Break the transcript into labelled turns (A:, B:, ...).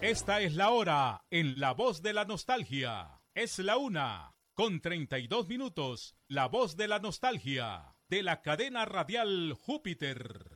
A: Esta es la hora en La Voz de la Nostalgia. Es la 1:32. La Voz de la Nostalgia, de la cadena radial Júpiter.